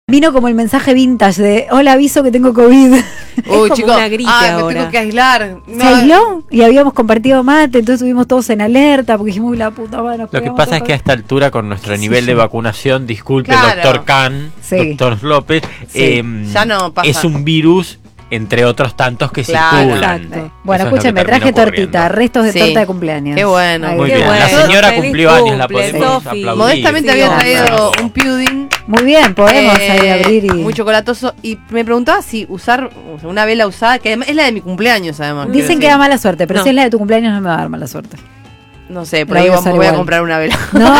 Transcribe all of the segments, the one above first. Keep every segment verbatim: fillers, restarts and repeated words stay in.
Vino como el mensaje vintage de hola, aviso que tengo COVID. Uy, chicos, una gripe ah, me ahora. tengo que aislar. Se No. aisló y habíamos compartido mate, entonces estuvimos todos en alerta porque dijimos, uy, la puta madre. nos Lo que pegamos pasa es todos. que a esta altura, con nuestro Sí, nivel sí. de vacunación, disculpe, Claro. doctor Khan, Sí. doctor López, Sí. eh, Ya no pasa. es un virus entre otros tantos que Claro. circulan. Exacto. Bueno, Eso es lo escúcheme, que termina traje ocurriendo. tortita, restos de Sí. torta de cumpleaños. Qué bueno. Ahí Muy va. Qué bien, la bueno. señora Feliz cumplió años, la cumple, podemos Sofi. aplaudir. Modestamente Sí, había hombre. traído un pudding Muy bien, podemos eh, ahí abrir y... muy chocolatoso y me preguntaba si usar o sea, una vela usada, que además es la de mi cumpleaños además. quiero Dicen que decir. da mala suerte, pero No. si es la de tu cumpleaños no me va a dar mala suerte. No sé, por La ahí voy a voy, usar voy a igual. comprar una vela. No,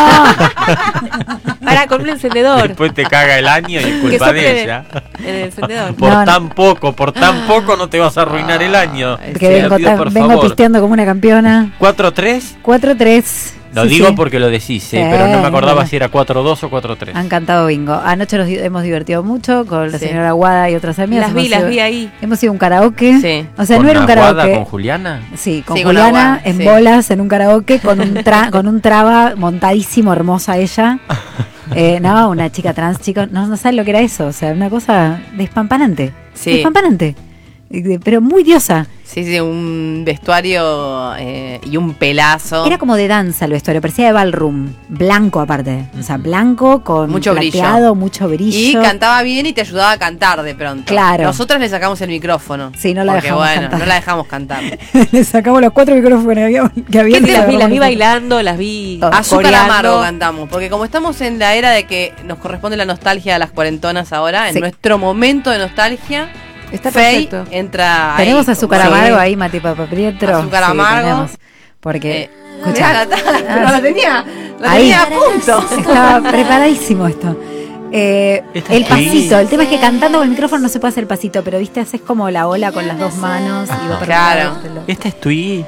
Para con un encendedor. Después te caga el año y es Que culpa sople de ella. en el encendedor. Por No, no. tan poco, por tan poco no te vas a arruinar el año. Ay, que Te vengo, lo pido, tan- por vengo favor. pisteando como una campeona. ¿cuatro tres? cuatro tres. Lo Sí, digo sí. porque lo decís, eh, Sí, pero no me acordaba bueno. si era cuatro dos o cuatro tres. Han cantado bingo. Anoche nos di- hemos divertido mucho con la Sí. señora Guada y otras amigas. Las vi, Hemos las ido- vi ahí. Hemos ido a un karaoke. Sí. O sea, ¿Con no era un Aguada, karaoke. con Juliana? Sí, con Sí, con Juliana Aguada, en sí. bolas en un karaoke con un tra con un traba montadísimo, hermosa ella. Eh, no, una chica trans, chicos, no, no saben lo que era eso, o sea, una cosa despampanante. Sí. Despampanante. Eh, Pero muy diosa. Sí, sí, un vestuario eh, y un pelazo. Era como de danza el vestuario, parecía de ballroom, blanco aparte. O sea, blanco con Mucho brillo. plateado, mucho brillo. Y cantaba bien y te ayudaba a cantar de pronto. Claro. Nosotras le sacamos el micrófono. Sí, no la porque, dejamos bueno, cantar. no la dejamos cantar. Le sacamos los cuatro micrófonos que había. Que había ¿Qué y las vi? Las vi agarramos bailando, las vi Todo. Azúcar coreando. amargo cantamos, porque como estamos en la era de que nos corresponde la nostalgia a las cuarentonas ahora, en Sí. nuestro momento de nostalgia, Está Fey perfecto. entra ahí. Tenemos azúcar como- amargo ahí, Mati Papaprietro. Azúcar Sí, amargo. tenemos. Porque, Eh, escuchá, mirá, la- pero la tenía, la Ahí. tenía a punto. estaba preparadísimo esto. Eh, Esta el es pasito, el tema es que cantando con el micrófono no se puede hacer el pasito, pero viste, haces como la ola con las dos manos y va para Claro. un lado, para el ¿Esta es tu I?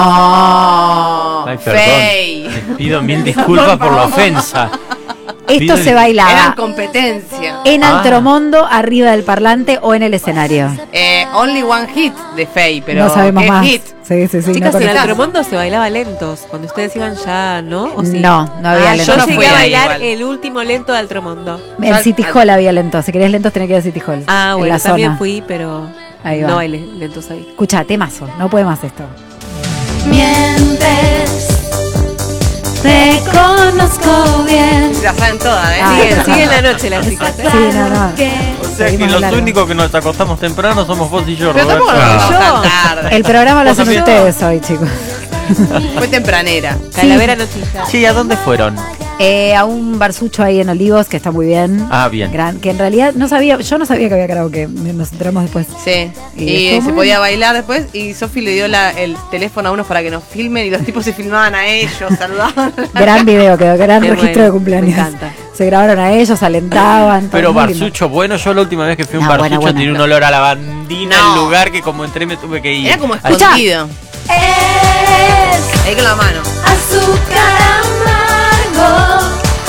No, Ay, perdón. Fey. Les pido mil disculpas por la ofensa. otro. Esto Pido- se bailaba Eran competencia. en Ah. Altromondo, arriba del parlante o en el escenario. Eh, only one hit de Fey, pero no sabemos ¿qué más. hit? Sí, sí, sí. Chicas, no en conozco. Altromondo se bailaba lentos. Cuando ustedes iban ya, ¿no? ¿O sí? No, no había Ah, lento. Yo no llegué fui a ahí bailar igual. el último lento de Altromondo. En City Hall había lento. Si querés lentos tenés que ir a City Hall. Ah, en bueno, la también zona. fui, pero Ahí va. no bailé lentos ahí. Escucha, temazo, no puede más esto. Mientes, te conozco bien. La saben todas, ¿eh? Ah, Siguen, pero- siguen la noche las chicas. ¿eh? Sí, no, no. O sea que Seguimos los largo. únicos que nos acostamos temprano somos vos y yo, Pero tampoco Roberto. nos Ah. vamos tan tarde. El programa lo Vos hacen también. ustedes hoy, chicos. Fue tempranera. Calavera nochilla. Sí, ¿a dónde fueron? Eh, a un barsucho ahí en Olivos que está muy bien. Ah, bien. Gran, que en realidad no sabía, yo no sabía que había karaoke, me- nos enteramos después. Sí. Y Y, estuvo se muy podía bien. bailar después y Sofi le dio la- el teléfono a unos para que nos filmen y los tipos se filmaban a ellos, saludaban. Gran video quedó, gran Qué registro bueno, de cumpleaños. me encanta. Se grabaron a ellos, alentaban. todo Pero muy lindo. Barsucho, bueno, yo la última vez que fui a un No, Barsucho buena, buena. tenía un olor a lavandina No. el lugar que como entré me tuve que ir. Era como Así- escondido. Es Ahí con la mano. azúcar amargo.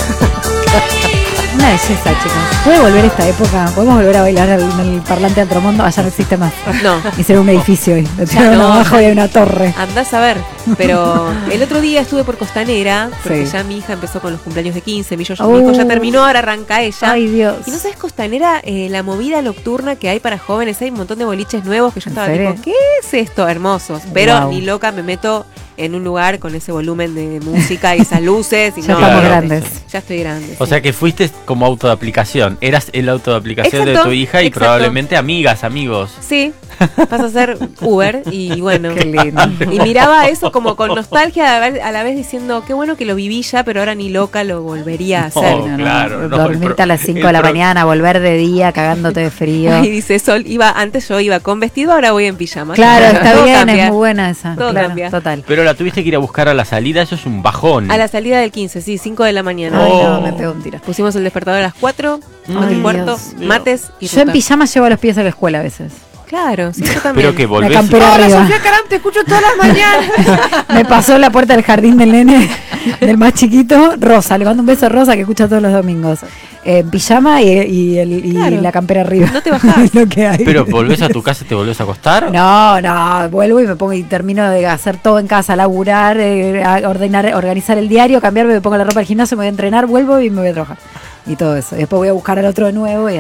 Una belleza, chicos. ¿Puede volver esta época? ¿Podemos volver a bailar al- en el parlante de Altromondo? Allá no existe más. No. Hicieron un edificio hoy. Lo tiraron no, abajo ya- y hay una torre. Andás a ver, pero el otro día estuve por Costanera, porque Sí. ya mi hija empezó con los cumpleaños de quince, mi, yo- mi Uh. hijo ya terminó, ahora arranca ella. Ay, Dios. Y no sabes, Costanera, eh, la movida nocturna que hay para jóvenes, hay un montón de boliches nuevos que yo ¿En estaba serio? tipo, ¿qué es esto? Hermosos. Pero Wow. ni loca me meto en un lugar con ese volumen de música y esas luces. Y Ya no, estamos no, grandes. Ya estoy grande. O sí. sea que fuiste como auto de aplicación. Eras el auto de aplicación Exacto, de tu hija y exacto. probablemente amigas, amigos. Sí, vas a hacer Uber y bueno. Qué lindo. Y miraba eso como con nostalgia, a la vez- a la vez diciendo, qué bueno que lo viví ya, pero ahora ni loca lo volvería a hacer. No, claro, no, Dormirte el pro- a las cinco el de la pro- mañana, volver de día, cagándote de frío. Y dice Sol, iba, antes yo iba con vestido, ahora voy en pijama. Claro, está Todo bien, cambia. es muy buena esa. Todo Claro, cambia. total. Pero la tuviste que ir a buscar a la salida, eso es un bajón. A la salida del quince, sí, cinco de la mañana. Ay, Oh. no, me pegó un tiro. Pusimos el despertador a las cuatro, Ay, cuatro y cuarto, Dios. mates y Yo en ruta. pijama llevo a los pies a la escuela a veces. Claro, sí, yo también. Pero que La volvés. campera Hola, arriba. Sofía Caram, te escucho todas las mañanas. Me pasó la puerta del jardín del nene, del más chiquito, Rosa. Le mando un beso a Rosa que escucha todos los domingos. Eh, En pijama y, y el- y Claro. la campera arriba. No te bajás. Es lo que hay. Pero volvés a tu casa y te volvés a acostar. No, no, vuelvo y me pongo y termino de hacer todo en casa, laburar, eh, a- ordenar, organizar el diario, cambiarme, me pongo la ropa del gimnasio, me voy a entrenar, vuelvo y me voy a trabajar. Y todo eso. Y después voy a buscar al otro de nuevo y